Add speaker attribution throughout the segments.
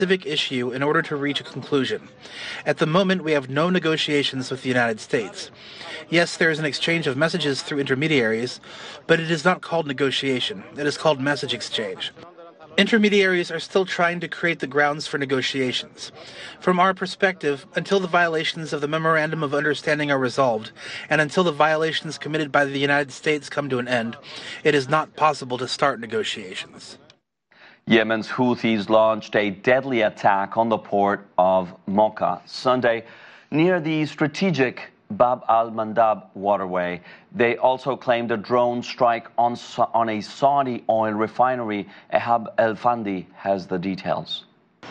Speaker 1: specific issue in order to reach a conclusion. At the moment, we have no negotiations with the United States. Yes, there is an exchange of messages through intermediaries, but it is not called negotiation. It is called message exchange. Intermediaries are still trying to create the grounds for negotiations. From our perspective, until the violations of the Memorandum of Understanding are resolved, and until the violations committed by the United States come to an end, it is not possible to start negotiations.
Speaker 2: Yemen's Houthis launched a deadly attack on the port of Mocha Sunday near the strategic Bab al-Mandab waterway. They also claimed a drone strike on a Saudi oil refinery. Ehab El-Fandi has the details.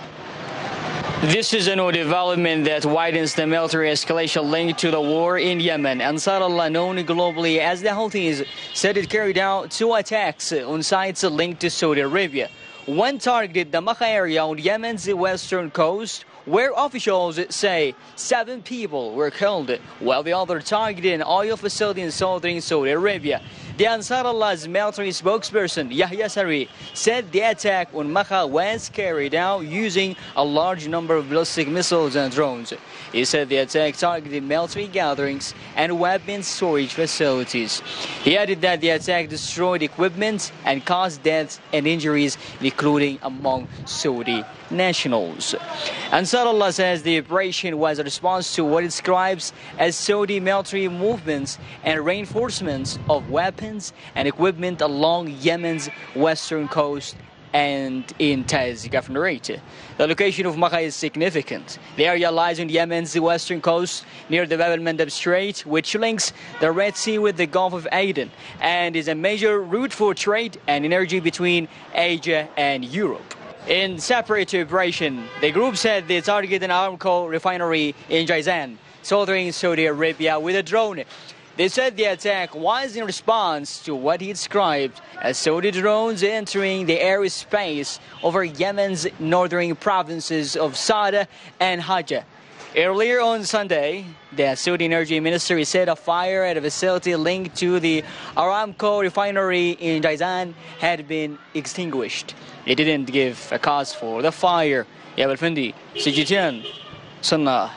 Speaker 3: This is a new development that widens the military escalation linked to the war in Yemen. Ansar Allah, known globally as the Houthis, said it carried out 2 attacks on sites linked to Saudi Arabia. One targeted the Mocha area on Yemen's western coast, where officials say 7 people were killed, while the other targeted an oil facility in southern Saudi Arabia. The Ansar Allah's military spokesperson, Yahya Sari, said the attack on Mocha was carried out using a large number of ballistic missiles and drones. He said the attack targeted military gatherings and weapons storage facilities. He added that the attack destroyed equipment and caused deaths and injuries, including among Saudi nationals. Ansar Allah says the operation was a response to what it describes as Saudi military movements and reinforcements of weapons and equipment along Yemen's western coast and in Taiz Governorate. The location of Mocha is significant. The area lies on Yemen's western coast near the Bab al-Mandab Strait, which links the Red Sea with the Gulf of Aden and is a major route for trade and energy between Asia and Europe. In separate operation, the group said they targeted an Aramco refinery in Jizan, southern Saudi Arabia, with a drone. They said the attack was in response to what he described as Saudi drones entering the airspace over Yemen's northern provinces of Sada and Hajj. Earlier on Sunday, the Saudi Energy Ministry said a fire at a facility linked to the Aramco refinery in Jizan had been extinguished. It didn't give a cause for the fire. Ehab El-Fandi, CGTN, Sana'a.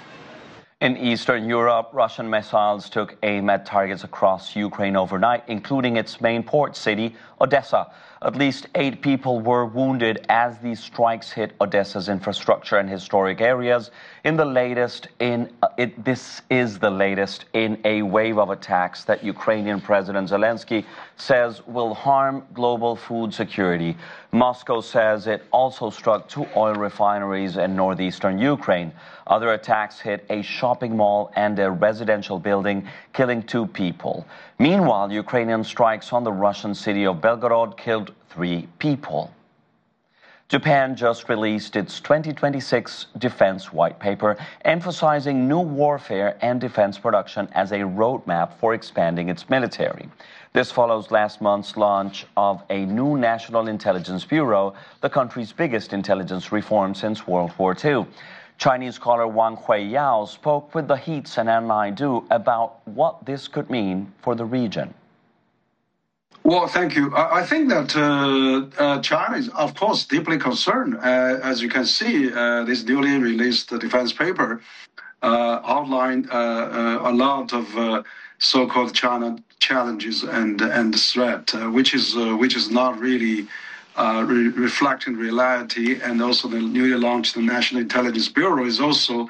Speaker 2: In Eastern Europe, Russian missiles took aim at targets across Ukraine overnight, including its main port city, Odessa. At least 8 people were wounded as these strikes hit Odessa's infrastructure and historic areas. This is the latest in a wave of attacks that Ukrainian President Zelensky says will harm global food security. Moscow says it also struck 2 oil refineries in northeastern Ukraine. Other attacks hit a shopping mall and a residential building, killing 2 people. Meanwhile, Ukrainian strikes on the Russian city of Belgorod killed 3 people. Japan just released its 2026 Defense White Paper, emphasizing new warfare and defense production as a roadmap for expanding its military. This follows last month's launch of a new National Intelligence Bureau, the country's biggest intelligence reform since World War II. Chinese scholar Wang Huiyao spoke with the Heats and An Naidu about what this could mean for the region.
Speaker 4: Well, thank you. I think that China is, of course, deeply concerned. As you can see, this newly released defense paper outlined a lot of so-called China challenges and threat, which is not really reflecting reality. And also, the newly launched National Intelligence Bureau is also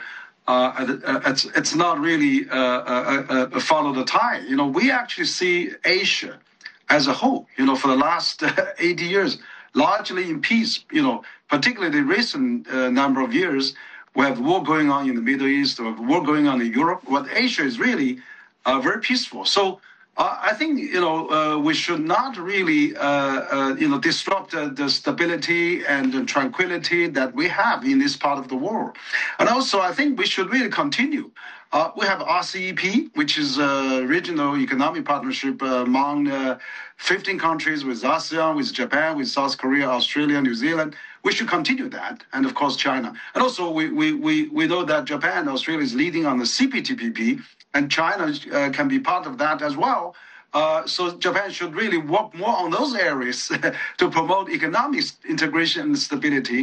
Speaker 4: it's not really follow the tide. You know, we actually see Asia as a whole, for the last 80 years, largely in peace, particularly the recent number of years, we have war going on in the Middle East, we have war going on in Europe. What Asia is really very peaceful. So I think, we should not really, disrupt the stability and the tranquility that we have in this part of the world. And also, I think we should really continue. We have RCEP, which is a regional economic partnership among 15 countries with ASEAN, with Japan, with South Korea, Australia, New Zealand. We should continue that, and of course China. And also we know that Japan and Australia is leading on the CPTPP, and China can be part of that as well. So Japan should really work more on those areas to promote economic integration and stability.